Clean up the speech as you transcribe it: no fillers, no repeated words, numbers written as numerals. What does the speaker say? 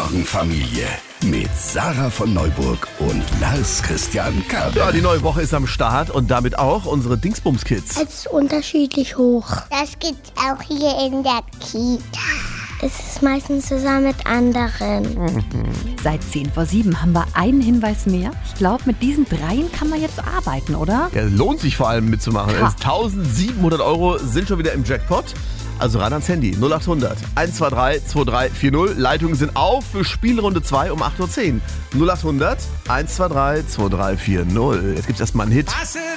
Morgenfamilie mit Sarah von Neuburg und Lars Christian Kade. Ja, die neue Woche ist am Start und damit auch unsere Dingsbums-Kids. Es ist unterschiedlich hoch. Das gibt's auch hier in der Kita. Es ist meistens zusammen mit anderen. Seit 7:10 haben wir einen Hinweis mehr. Ich glaube, mit diesen 3 kann man jetzt arbeiten, oder? Ja, lohnt sich vor allem mitzumachen. Ha. 1.700 € sind schon wieder im Jackpot. Also ran ans Handy. 0800 123 2340. Leitungen sind auf für Spielrunde 2 um 8.10 Uhr. 0800 123 2340. Jetzt gibt's erstmal einen Hit.